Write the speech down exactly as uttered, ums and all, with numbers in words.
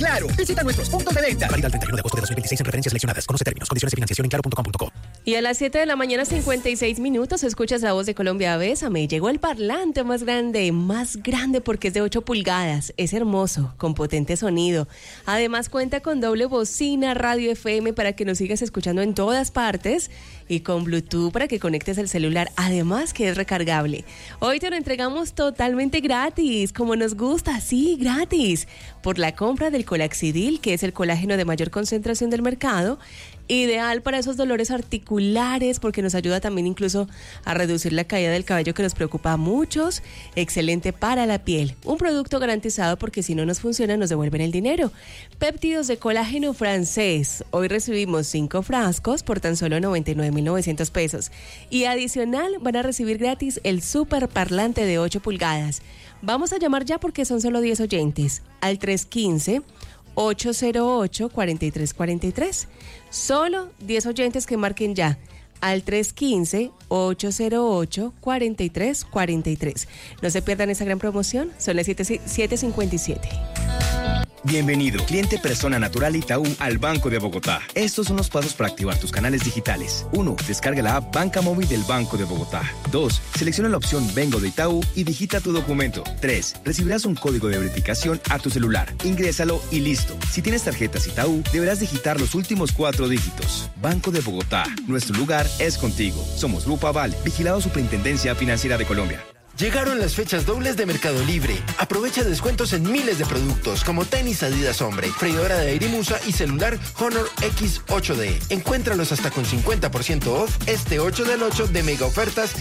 Claro. Visita nuestros puntos de venta. Válido al treinta y uno de agosto de dos mil veintiséis en referencias seleccionadas. Conoce términos, condiciones de financiación en claro punto com punto co. Y a las siete de la mañana, cincuenta y seis minutos, escuchas La Voz de Colombia. Bésame. Llegó el parlante más grande, más grande porque es de ocho pulgadas. Es hermoso, con potente sonido. Además cuenta con doble bocina, radio F M para que nos sigas escuchando en todas partes y con Bluetooth para que conectes el celular. Además que es recargable. Hoy te lo entregamos totalmente gratis, como nos gusta, sí, gratis. Por la compra del Colaxidil, que es el colágeno de mayor concentración del mercado. Ideal para esos dolores articulares porque nos ayuda también incluso a reducir la caída del cabello que nos preocupa a muchos. Excelente para la piel. Un producto garantizado porque si no nos funciona nos devuelven el dinero. Péptidos de colágeno francés. Hoy recibimos cinco frascos por tan solo noventa y nueve mil novecientos pesos. Y adicional van a recibir gratis el super parlante de ocho pulgadas. Vamos a llamar ya porque son solo diez oyentes. Al tres uno cinco, ocho cero ocho, cuatro tres cuatro tres. Solo diez oyentes que marquen ya al tres uno cinco, ocho cero ocho, cuatro tres cuatro tres. No se pierdan esa gran promoción, son las siete cincuenta y siete. Bienvenido, cliente persona natural Itaú al Banco de Bogotá. Estos son los pasos para activar tus canales digitales. uno. Descarga la app Banca Móvil del Banco de Bogotá. dos. Selecciona la opción Vengo de Itaú y digita tu documento. tres. Recibirás un código de verificación a tu celular. Ingrésalo y listo. Si tienes tarjetas Itaú, deberás digitar los últimos cuatro dígitos. Banco de Bogotá. Nuestro lugar es contigo. Somos Grupo Aval, vigilado Superintendencia Financiera de Colombia. Llegaron las fechas dobles de Mercado Libre. Aprovecha descuentos en miles de productos como tenis Adidas Hombre, freidora de aire Musa y celular Honor X ocho D. Encuéntralos hasta con cincuenta por ciento off este ocho del ocho de mega ofertas